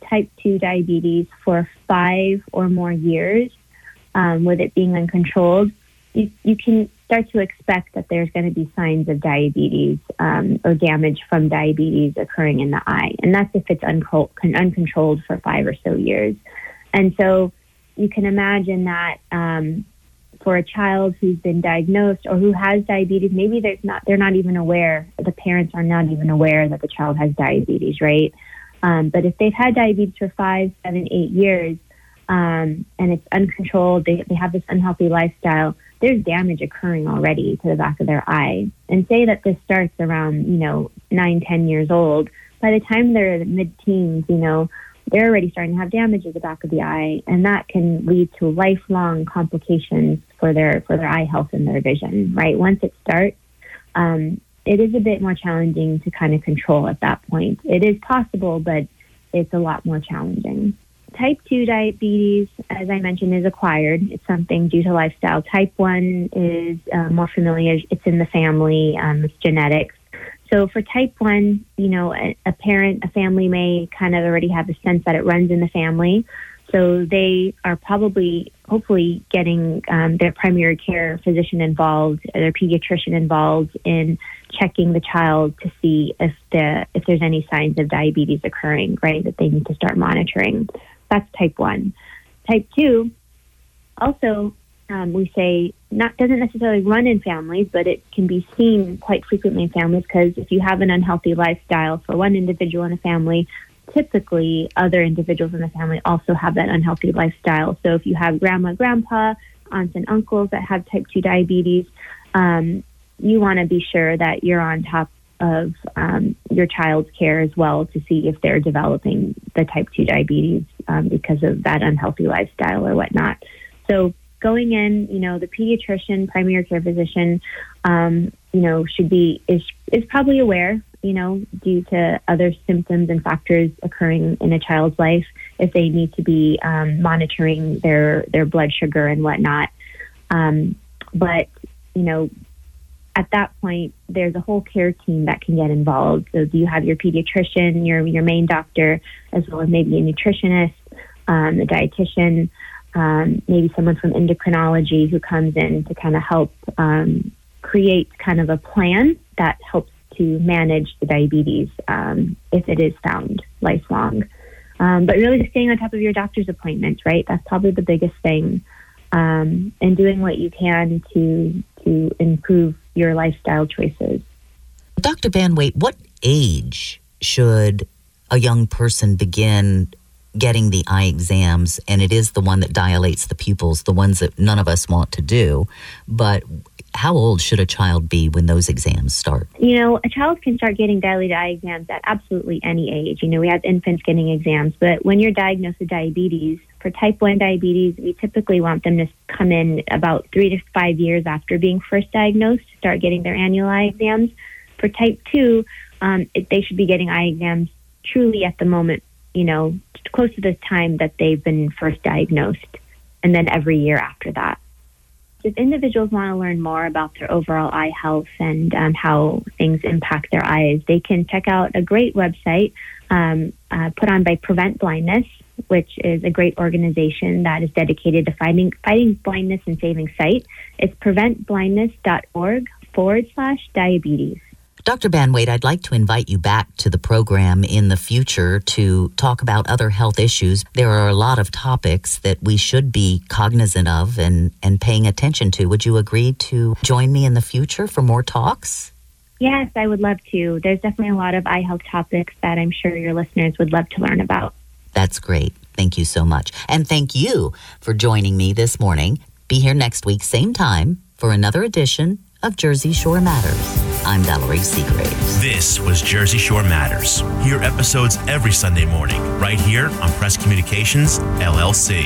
type 2 diabetes for 5 or more years, with it being uncontrolled, you can start to expect that there's going to be signs of diabetes or damage from diabetes occurring in the eye. And that's if it's uncontrolled for 5 or so years. And so you can imagine that for a child who's been diagnosed or who has diabetes, maybe they're not even aware, the parents are not even aware that the child has diabetes, right? But if they've had diabetes for 5, 7, 8 years, and it's uncontrolled, they have this unhealthy lifestyle, there's damage occurring already to the back of their eye. And say that this starts around, 9, 10 years old. By the time they're mid-teens, they're already starting to have damage at the back of the eye, and that can lead to lifelong complications for their eye health and their vision, right? Once it starts, it is a bit more challenging to kind of control at that point. It is possible, but it's a lot more challenging. Type 2 diabetes, as I mentioned, is acquired. It's something due to lifestyle. Type 1 is more familiar. It's in the family. It's genetics. So for type 1, a family may kind of already have a sense that it runs in the family. So they are hopefully getting their primary care physician involved, their pediatrician involved in checking the child to see if there's any signs of diabetes occurring, right, that they need to start monitoring. That's type 1. Type 2, also, we say doesn't necessarily run in families, but it can be seen quite frequently in families because if you have an unhealthy lifestyle for one individual in a family, typically other individuals in the family also have that unhealthy lifestyle. So if you have grandma, grandpa, aunts and uncles that have type 2 diabetes, you want to be sure that you're on top of your child's care as well to see if they're developing the type 2 diabetes because of that unhealthy lifestyle or whatnot. So going in, the pediatrician, primary care physician, is probably aware, due to other symptoms and factors occurring in a child's life, if they need to be monitoring their blood sugar and whatnot. But at that point, there's a whole care team that can get involved. So do you have your pediatrician, your main doctor, as well as maybe a nutritionist, a dietitian, maybe someone from endocrinology who comes in to kind of help create kind of a plan that helps to manage the diabetes if it is found lifelong. But really staying on top of your doctor's appointments, right? That's probably the biggest thing. And doing what you can to improve your lifestyle choices. Dr. Banwaite, what age should a young person begin getting the eye exams? And it is the one that dilates the pupils, the ones that none of us want to do. But how old should a child be when those exams start? A child can start getting dilated eye exams at absolutely any age. We have infants getting exams, but when you're diagnosed with diabetes, for type 1 diabetes, we typically want them to come in about 3 to 5 years after being first diagnosed to start getting their annual eye exams. For type 2, they should be getting eye exams truly at the moment, close to the time that they've been first diagnosed, and then every year after that. If individuals want to learn more about their overall eye health and how things impact their eyes, they can check out a great website put on by Prevent Blindness, which is a great organization that is dedicated to fighting blindness and saving sight. It's preventblindness.org/diabetes. Dr. Banwaite, I'd like to invite you back to the program in the future to talk about other health issues. There are a lot of topics that we should be cognizant of and paying attention to. Would you agree to join me in the future for more talks? Yes, I would love to. There's definitely a lot of eye health topics that I'm sure your listeners would love to learn about. That's great. Thank you so much. And thank you for joining me this morning. Be here next week, same time, for another edition of Jersey Shore Matters. I'm Valerie Seagraves. This was Jersey Shore Matters. Hear episodes every Sunday morning, right here on Press Communications, LLC.